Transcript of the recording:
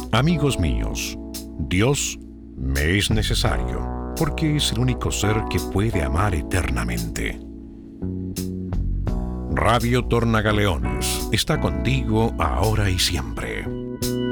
Amigos míos, Dios me es necesario porque es el único ser que puede amar eternamente. Radio Tornagaleones está contigo ahora y siempre.